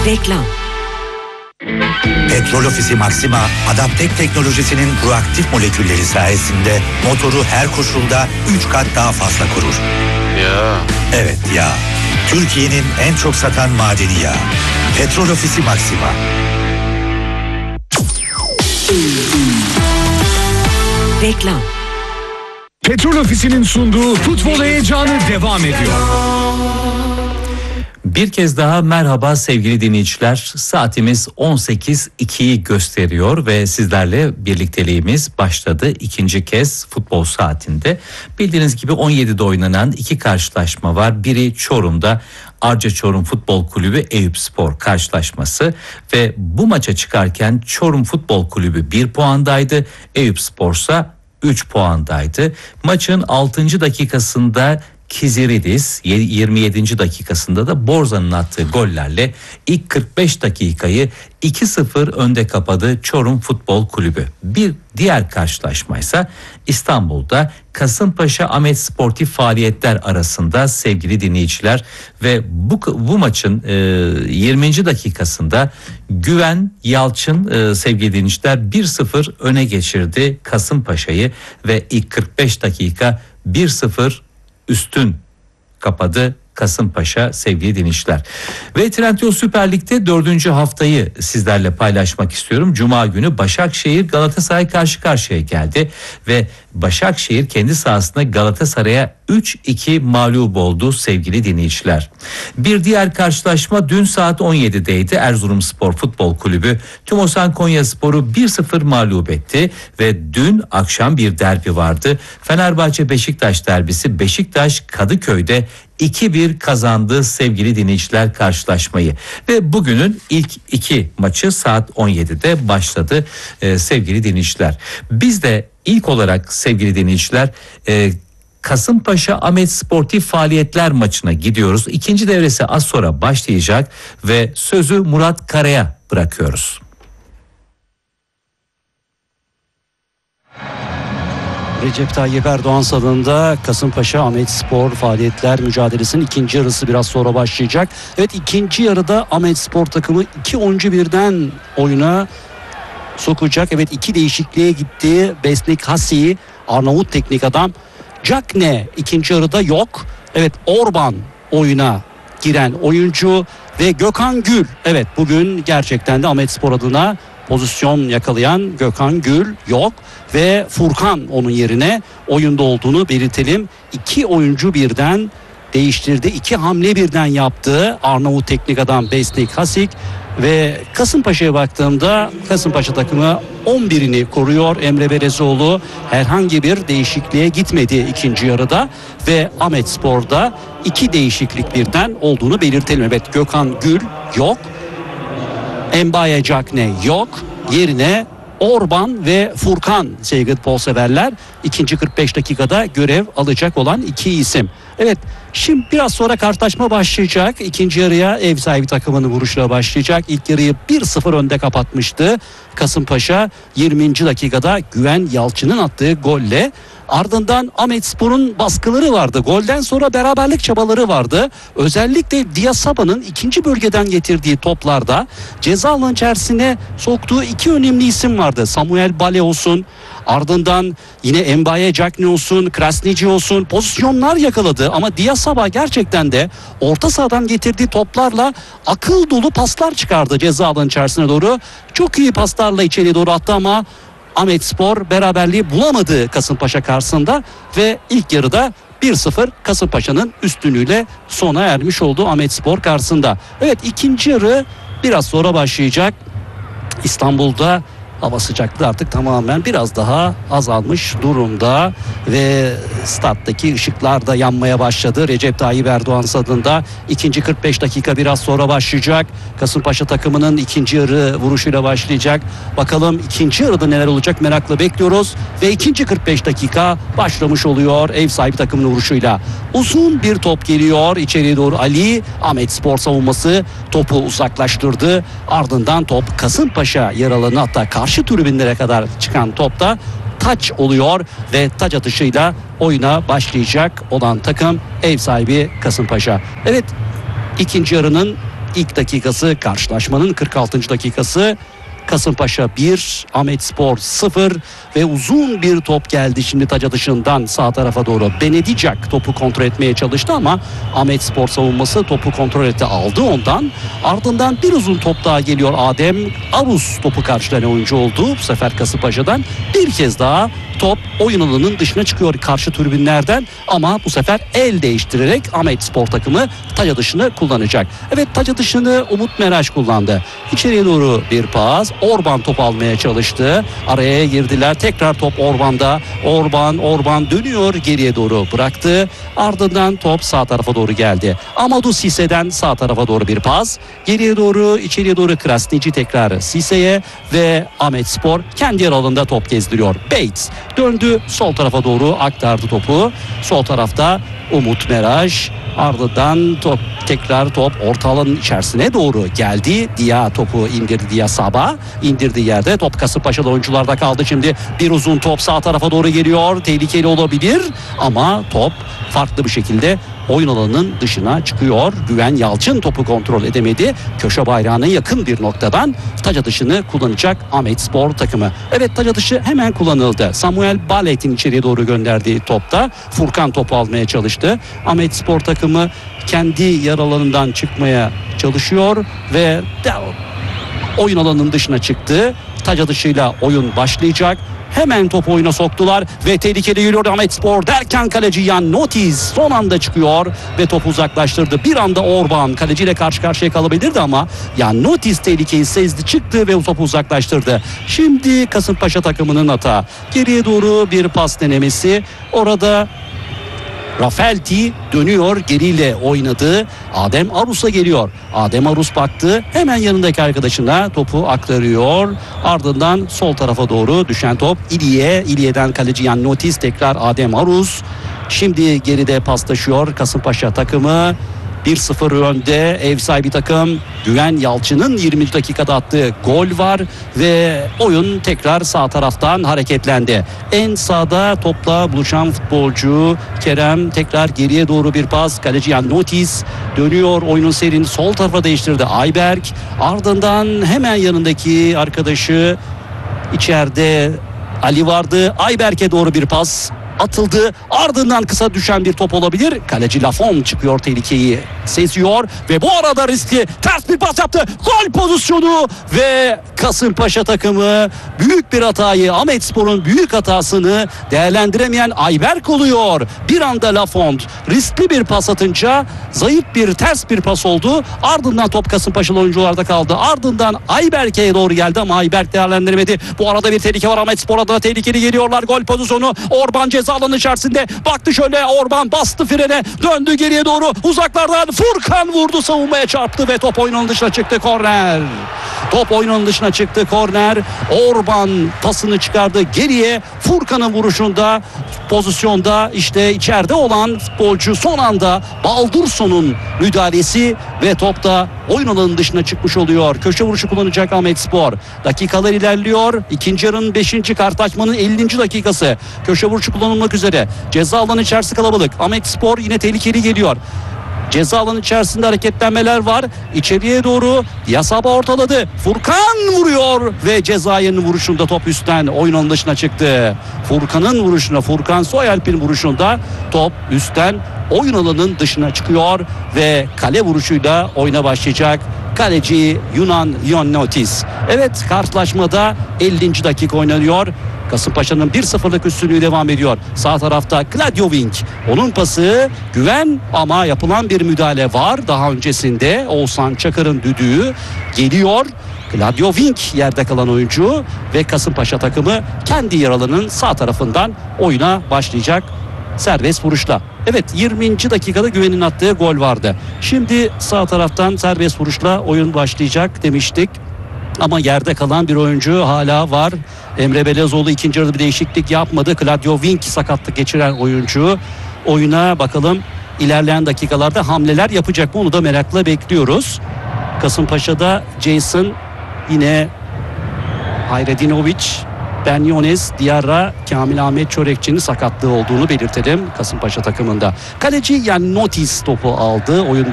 Reklam. Petrol Ofisi Maxima, Adaptek teknolojisinin proaktif molekülleri sayesinde motoru her koşulda 3 kat daha fazla korur. Ya. Evet ya. Türkiye'nin en çok satan madeni yağı. Petrol Ofisi Maxima. Reklam. Petrol Ofisi'nin sunduğu futbol heyecanı devam ediyor. Bir kez daha merhaba sevgili dinleyiciler. Saatimiz 18.2'yi gösteriyor ve sizlerle birlikteliğimiz başladı. İkinci kez futbol saatinde. Bildiğiniz gibi 17'de oynanan iki karşılaşma var. Biri Çorum'da Arca Çorum Futbol Kulübü Eyüpspor karşılaşması ve bu maça çıkarken Çorum Futbol Kulübü 1 puandaydı. Eyüpspor ise 3 puandaydı. Maçın 6. dakikasında Kiziridis 27. dakikasında da Borzan'ın attığı gollerle ilk 45 dakikayı 2-0 önde kapadı Çorum Futbol Kulübü. Bir diğer karşılaşmaysa İstanbul'da Kasımpaşa Ahmet Sportif Faaliyetler arasında sevgili dinleyiciler ve bu maçın 20. dakikasında Güven Yalçın sevgili dinleyiciler 1-0 öne geçirdi Kasımpaşa'yı ve ilk 45 dakika 1-0 üstün kapadı Kasımpaşa sevgili dinleyiciler. Ve Trendyol Süper Lig'de 4. haftayı sizlerle paylaşmak istiyorum. Cuma günü Başakşehir Galatasaray karşı karşıya geldi ve Başakşehir kendi sahasında Galatasaray'a 3-2 mağlup oldu sevgili dinleyiciler. Bir diğer karşılaşma dün saat 17'deydi. Erzurumspor Futbol Kulübü Tümosan Konyaspor'u 1-0 mağlup etti ve dün akşam bir derbi vardı. Fenerbahçe Beşiktaş derbisi. Beşiktaş Kadıköy'de 2-1 kazandı sevgili dinleyiciler karşılaşmayı ve bugünün ilk iki maçı saat 17'de başladı sevgili dinleyiciler. Biz de ilk olarak sevgili dinleyiciler Kasımpaşa Ahmet Sportif Faaliyetler maçına gidiyoruz. İkinci devresi az sonra başlayacak ve sözü Murat Kara'ya bırakıyoruz. Recep Tayyip Erdoğan stadında Kasımpaşa Ahmet Spor Faaliyetler mücadelesinin ikinci yarısı biraz sonra başlayacak. Evet, ikinci yarıda Ahmet Spor takımı 2 oyuncu birden oyuna sokacak. Evet, 2 değişikliğe gitti. Besnik Hasi, Arnavut teknik adam. Cakne ikinci yarıda yok. Evet, Orban oyuna giren oyuncu ve Gökhan Gül. Evet, bugün gerçekten de Ahmet Spor adına pozisyon yakalayan Gökhan Gül yok ve Furkan onun yerine oyunda olduğunu belirtelim. 2 oyuncu birden değiştirdi. 2 hamle birden yaptı Arnavut teknik adam Besnik Hasik ve Kasımpaşa'ya baktığımda Kasımpaşa takımı 11'ini koruyor. Emre Belezoğlu herhangi bir değişikliğe gitmedi ikinci yarıda ve Ahmet Spor'da 2 değişiklik birden olduğunu belirtelim. Evet, Gökhan Gül yok. Mbaye Cakne yok. Yerine Orban ve Furkan sevgili futbolseverler ikinci 45 dakikada görev alacak olan 2 isim. Evet, şimdi biraz sonra karşılaşma başlayacak. İkinci yarıya ev sahibi takımının vuruşla başlayacak. İlk yarıyı 1-0 önde kapatmıştı Kasımpaşa 20. dakikada Güven Yalçın'ın attığı golle. Ardından Ahmetspor'un baskıları vardı. Golden sonra beraberlik çabaları vardı. Özellikle Diasaba'nın ikinci bölgeden getirdiği toplarda ceza alanı içerisine soktuğu 2 önemli isim vardı. Samuel Bale olsun, ardından yine Mbaye Cakne olsun, Krasnici olsun pozisyonlar yakaladı. Ama Diasaba gerçekten de orta sahadan getirdiği toplarla akıl dolu paslar çıkardı ceza alanı içerisine doğru. Çok iyi paslarla içeri doğru attı ama Ahmetspor beraberliği bulamadı Kasımpaşa karşısında ve ilk yarıda 1-0 Kasımpaşa'nın üstünlüğüyle sona ermiş oldu Ahmetspor karşısında. Evet, ikinci yarı biraz sonra başlayacak. İstanbul'da hava sıcaklığı artık tamamen biraz daha azalmış durumda ve stattaki ışıklar da yanmaya başladı. Recep Tayyip Erdoğan stadında ikinci 45 dakika biraz sonra başlayacak. Kasımpaşa takımının ikinci yarı vuruşuyla başlayacak. Bakalım ikinci yarıda neler olacak, merakla bekliyoruz ve ikinci 45 dakika başlamış oluyor ev sahibi takımının vuruşuyla. Uzun bir top geliyor içeriye doğru. Ali, Ahmetspor savunması topu uzaklaştırdı. Ardından top Kasımpaşa yer alanı, hatta karşı tribünlere kadar çıkan topta taç oluyor ve taç atışıyla oyuna başlayacak olan takım ev sahibi Kasımpaşa. Evet, ikinci yarının ilk dakikası, karşılaşmanın 46. dakikası. Kasımpaşa 1, Ahmetspor 0 ve uzun bir top geldi şimdi taca dışından sağ tarafa doğru. Benedicak topu kontrol etmeye çalıştı ama Ahmetspor savunması topu kontrol etti, aldı ondan. Ardından bir uzun top daha geliyor. Adem Arus topu karşılayan oyuncu oldu. Bu sefer Kasımpaşa'dan bir kez daha top oyun alanının dışına çıkıyor karşı tribünlerden ama bu sefer el değiştirerek Ahmetspor takımı taca dışını kullanacak. Evet, taca dışını Umut Meraş kullandı. İçeriye doğru bir pas. Orban top almaya çalıştı. Araya girdiler. Tekrar top Orban'da. Orban dönüyor. Geriye doğru bıraktı. Ardından top sağ tarafa doğru geldi. Amadou Sisse'den sağ tarafa doğru bir pas. Geriye doğru, içeriye doğru Krasniqi tekrar Sisse'ye ve Ahmetspor kendi yer alanında top gezdiriyor. Bates döndü. Sol tarafa doğru aktardı topu. Sol tarafta Umut Meraş. Ardından tekrar top orta alanın içerisine doğru geldi. Dia topu indirdi, Dia Sabah indirdiği yerde top Kasımpaşalı oyuncularda kaldı. Şimdi bir uzun top sağ tarafa doğru geliyor. Tehlikeli olabilir ama top farklı bir şekilde oyun alanının dışına çıkıyor. Güven Yalçın topu kontrol edemedi. Köşe bayrağına yakın bir noktadan taca dışını kullanacak Ahmetspor takımı. Evet, taca dışı hemen kullanıldı. Samuel Balet'in içeriye doğru gönderdiği topta Furkan topu almaya çalıştı. Ahmetspor takımı kendi yer alanından çıkmaya çalışıyor ve oyun alanının dışına çıktı. Taca dışıyla oyun başlayacak. Hemen topu oyuna soktular ve tehlikeli geliyor Ahmetspor derken kaleci Jan Notis son anda çıkıyor ve topu uzaklaştırdı. Bir anda Orban kaleciyle karşı karşıya kalabilirdi ama Jan Notis tehlikeyi sezdi, çıktı ve topu uzaklaştırdı. Şimdi Kasımpaşa takımının hata. Geriye doğru bir pas denemesi. Orada Rafelti dönüyor, geriyle oynadı. Adem Arus'a geliyor. Adem Arus baktı. Hemen yanındaki arkadaşına topu aktarıyor. Ardından sol tarafa doğru düşen top İlye. İlye'den kaleci Jan Notis, tekrar Adem Arus. Şimdi geride paslaşıyor Kasımpaşa takımı. 1-0 önde ev sahibi takım. Güven Yalçın'ın 20. dakikada attığı gol var ve oyun tekrar sağ taraftan hareketlendi. En sağda topla buluşan futbolcu Kerem, tekrar geriye doğru bir pas. Kaleci Jan Notis dönüyor, oyunun seyrini sol tarafa değiştirdi Ayberk. Ardından hemen yanındaki arkadaşı, içeride Ali vardı. Ayberk'e doğru bir pas atıldı. Ardından kısa düşen bir top olabilir. Kaleci Lafon çıkıyor, tehlikeyi seziyor ve bu arada riskli ters bir pas yaptı. Gol pozisyonu ve Kasımpaşa takımı büyük bir hatayı, Ahmetspor'un büyük hatasını değerlendiremeyen Ayberk oluyor. Bir anda Lafon riskli bir pas atınca zayıf bir ters bir pas oldu. Ardından top Kasımpaşalı oyuncularda kaldı. Ardından Ayberk'e doğru geldi ama Ayberk değerlendiremedi. Bu arada bir tehlike var. Ahmetspor'a da tehlikeli geliyorlar. Gol pozisyonu. Orban ceza alanı içerisinde. Baktı şöyle, Orban bastı frene. Döndü geriye doğru. Uzaklardan Furkan vurdu. Savunmaya çarptı ve top oyunun dışına çıktı. Korner. Top oyunun dışına çıktı. Korner. Orban pasını çıkardı geriye. Furkan'ın vuruşunda, pozisyonda işte içeride olan futbolcu son anda Baldurson'un müdahalesi ve top da oyun alanının dışına çıkmış oluyor. Köşe vuruşu kullanacak Ahmetspor. Dakikalar ilerliyor. İkinci yarının 5. karşılaşmanın 50. dakikası. Köşe vuruşu kullanılmak üzere. Ceza alanı içerisi kalabalık. Ahmetspor yine tehlikeli geliyor. Ceza alanı içerisinde hareketlenmeler var. İçeriye doğru Yasaba ortaladı. Furkan vuruyor ve Cezayir'in vuruşunda top üstten oyun alanının dışına çıktı. Furkan'ın vuruşuna, Furkan Soyalp'in vuruşunda top üstten oyun alanının dışına çıkıyor ve kale vuruşuyla oyuna başlayacak kaleci Yunan Jan Notis. Evet, karşılaşmada 50. dakika oynanıyor. Kasımpaşa'nın 1-0'lık üstünlüğü devam ediyor. Sağ tarafta Gladjovink. Onun pası Güven ama yapılan bir müdahale var. Daha öncesinde Oğuzhan Çakır'ın düdüğü geliyor. Gladjovink yerde kalan oyuncu ve Kasımpaşa takımı kendi yer alanının sağ tarafından oyuna başlayacak serbest vuruşla. Evet, 20. dakikada Güven'in attığı gol vardı. Şimdi sağ taraftan serbest vuruşla oyun başlayacak demiştik. Ama yerde kalan bir oyuncu hala var. Emre Belezoğlu ikinci yarıda bir değişiklik yapmadı. Gladjovink sakatlık geçiren oyuncu. Oyuna bakalım ilerleyen dakikalarda hamleler yapacak mı, onu da merakla bekliyoruz. Kasımpaşa'da Jason, yine Hayredinovic, Benyones, Diarra, Kamil Ahmet Çörekçi'nin sakatlığı olduğunu belirtelim Kasımpaşa takımında. Kaleci Jan Notis topu aldı. Oyun